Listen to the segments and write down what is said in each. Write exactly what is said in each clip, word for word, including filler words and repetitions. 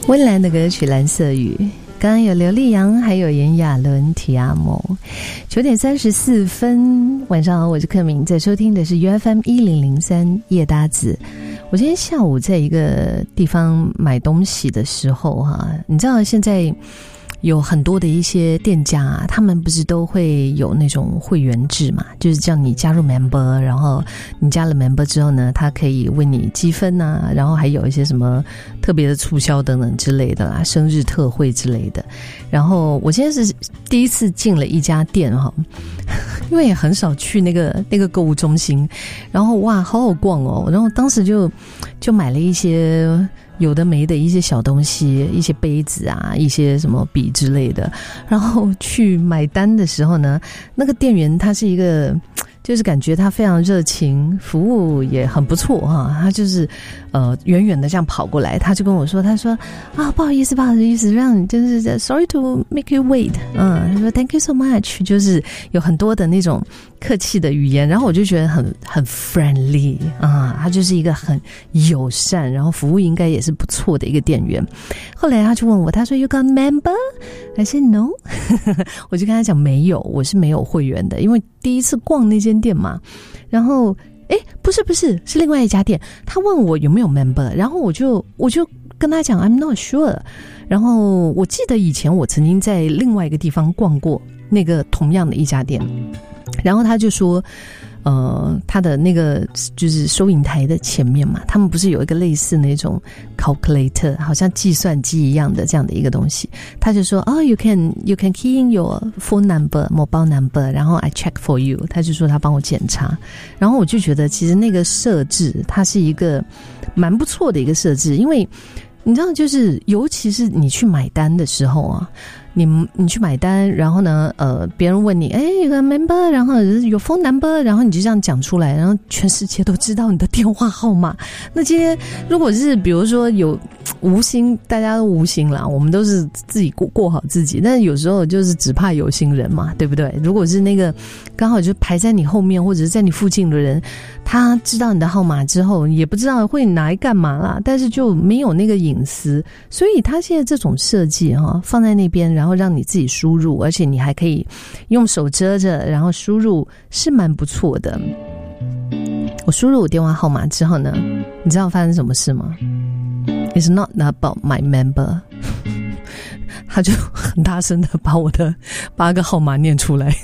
温岚的歌曲《蓝色雨》，刚刚有刘力扬，还有炎亚纶、提阿蒙。九点三十四分，晚上好，我是克明，在收听的是 U F M 一零零三夜搭子。我今天下午在一个地方买东西的时候哈，你知道现在有很多的一些店家啊，他们不是都会有那种会员制嘛，就是叫你加入 member， 然后你加了 member 之后呢，他可以为你积分啊，然后还有一些什么特别的促销等等之类的啦，生日特惠之类的。然后我现在是第一次进了一家店哈，因为也很少去那个那个购物中心，然后哇，好好逛哦，然后当时就就买了一些有的没的一些小东西，一些杯子啊，一些什么笔之类的。然后去买单的时候呢，那个店员他是一个，就是感觉他非常热情，服务也很不错哈。他就是呃远远的这样跑过来，他就跟我说，他说啊不好意思不好意思，让你就是 sorry to make you wait， 嗯，他说 thank you so much， 就是有很多的那种客气的语言，然后我就觉得很很 friendly 啊，他就是一个很友善，然后服务应该也是不错的一个店员。后来他就问我，他说 you got member？ I said no 我就跟他讲没有，我是没有会员的，因为第一次逛那间店嘛。然后诶不是不是是另外一家店，他问我有没有 member， 然后我就我就跟他讲 I'm not sure。 然后我记得以前我曾经在另外一个地方逛过那个同样的一家店，然后他就说呃，他的那个就是收银台的前面嘛，他们不是有一个类似那种 calculator， 好像计算机一样的这样的一个东西，他就说哦 you can you can key in your phone number mobile number， 然后 I check for you， 他就说他帮我检查。然后我就觉得其实那个设置它是一个蛮不错的一个设置，因为你知道就是尤其是你去买单的时候啊，你你去买单，然后呢呃别人问你哎有个 member， 然后有 phone number， 然后你就这样讲出来，然后全世界都知道你的电话号码。那今天如果是比如说有无心，大家都无心啦，我们都是自己过过好自己，但是有时候就是只怕有心人嘛，对不对？如果是那个刚好就排在你后面或者是在你附近的人，他知道你的号码之后也不知道会拿来干嘛啦，但是就没有那个隐私，所以他现在这种设计哈，放在那边，然后让你自己输入，而且你还可以用手遮着然后输入，是蛮不错的。我输入我电话号码之后呢，你知道发生什么事吗？ It's not about my member 他就很大声的把我的八个号码念出来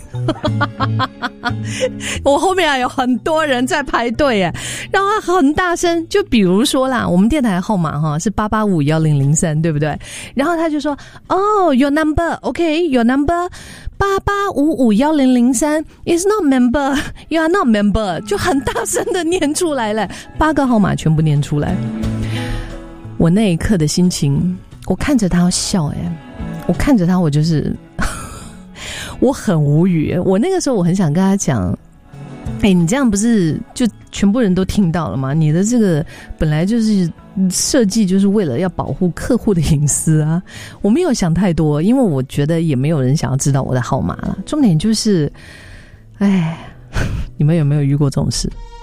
我后面还有很多人在排队耶，然后他很大声，就比如说啦，我们电台号码哈是八八五一零零三，对不对？然后他就说哦 your number OK your number八八五五一零零三 is not member you are not member， 就很大声的念出来了，八个号码全部念出来。我那一刻的心情，我看着他笑耶，我看着他我就是我很无语。我那个时候我很想跟他讲，哎，你这样不是就全部人都听到了吗？你的这个本来就是设计就是为了要保护客户的隐私啊。我没有想太多，因为我觉得也没有人想要知道我的号码了。重点就是哎，你们有没有遇过这种事？